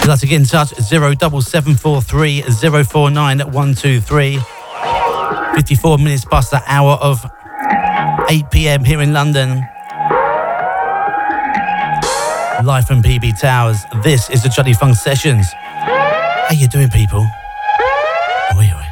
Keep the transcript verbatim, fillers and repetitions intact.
You'd like to get in touch, zero double seven four three zero four nine one two three. fifty-four minutes past the hour of eight p.m. here in London. Live from P B Towers. This is the Johnny Funk Sessions. How you doing, people? Oi, oi.